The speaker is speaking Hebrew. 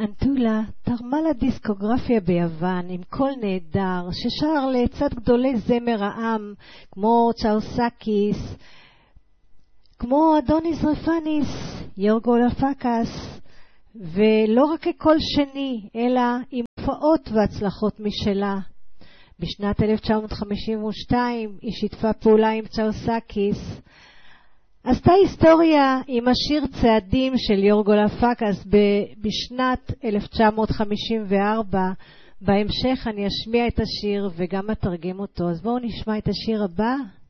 אנטולה תרמה לדיסקוגרפיה ביוון עם קול נהדר ששר לצד גדולי זמר העם כמו צ'אוסקיס, כמו אדוניס רפניס, יורגו לפקס, ולא רק כקול שני אלא עם הופעות והצלחות משלה. בשנת 1952 היא שיתפה פעולה עם צ'אוסקיס, עשתה היסטוריה עם השיר צעדים של יורגו לפקס בשנת 1954. בהמשך אני אשמיע את השיר וגם אתרגם אותו, אז בואו נשמע את השיר הבא.